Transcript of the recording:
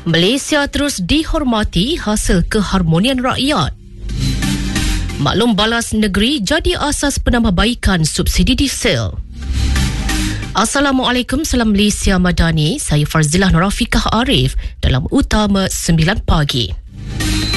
Malaysia terus dihormati hasil keharmonian rakyat. Maklum balas negeri jadi asas penambahbaikan subsidi diesel. Assalamualaikum, salam Malaysia Madani. Saya Farzilah Nurafikah Arif dalam Utama 9 Pagi.